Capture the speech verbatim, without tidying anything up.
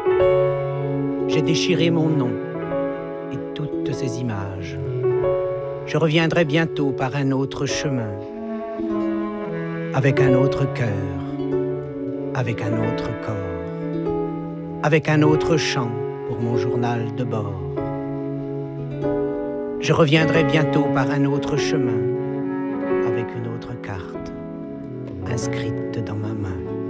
J'ai déchiré mon nom et toutes ces images. Je reviendrai bientôt par un autre chemin, avec un autre cœur, avec un autre corps, avec un autre chant pour mon journal de bord. Je reviendrai bientôt par un autre chemin, avec une autre carte inscrite dans ma main.